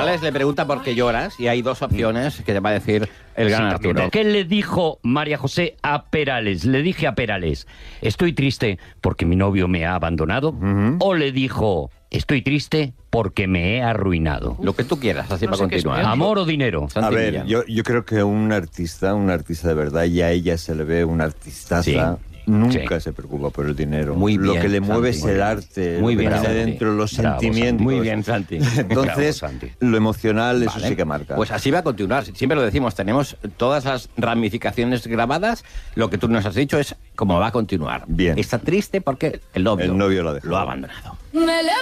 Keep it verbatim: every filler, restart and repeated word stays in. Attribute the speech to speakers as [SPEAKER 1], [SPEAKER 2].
[SPEAKER 1] Perales le pregunta por qué lloras y hay dos opciones que te va a decir el gran
[SPEAKER 2] Sí,
[SPEAKER 1] Arturo.
[SPEAKER 2] ¿qué le dijo María José a Perales? Le dije a Perales, estoy triste porque mi novio me ha abandonado. Uh-huh. O le dijo, estoy triste porque me he arruinado.
[SPEAKER 1] Lo que tú quieras, así
[SPEAKER 3] No
[SPEAKER 1] para
[SPEAKER 3] sé qué es
[SPEAKER 1] continuar.
[SPEAKER 3] peor.
[SPEAKER 2] ¿Amor o dinero?
[SPEAKER 4] A
[SPEAKER 1] Santi
[SPEAKER 4] ver,
[SPEAKER 1] Millán.
[SPEAKER 4] yo, yo creo que un artista, un artista de verdad, y a ella se le ve una artistaza,
[SPEAKER 2] Sí.
[SPEAKER 4] nunca
[SPEAKER 2] Sí.
[SPEAKER 4] se preocupa por el dinero.
[SPEAKER 1] Muy
[SPEAKER 4] Lo
[SPEAKER 1] bien,
[SPEAKER 4] que le
[SPEAKER 1] Santi,
[SPEAKER 4] mueve
[SPEAKER 1] muy
[SPEAKER 4] es el
[SPEAKER 1] bien.
[SPEAKER 4] arte,
[SPEAKER 1] Muy
[SPEAKER 4] lo que
[SPEAKER 1] bien,
[SPEAKER 4] tiene
[SPEAKER 1] Santi.
[SPEAKER 4] dentro, los
[SPEAKER 2] Bravo, Santi.
[SPEAKER 4] sentimientos.
[SPEAKER 1] Muy bien, Santi.
[SPEAKER 4] Entonces,
[SPEAKER 2] Bravo, Santi.
[SPEAKER 4] lo emocional, eso
[SPEAKER 1] Vale.
[SPEAKER 4] sí que marca.
[SPEAKER 1] Pues así va a continuar. Siempre lo decimos, tenemos todas las ramificaciones grabadas. Lo que tú nos has dicho es cómo va a continuar.
[SPEAKER 4] Bien.
[SPEAKER 1] Está triste porque el novio,
[SPEAKER 4] El novio lo ha dejado.
[SPEAKER 1] lo ha abandonado.
[SPEAKER 5] Me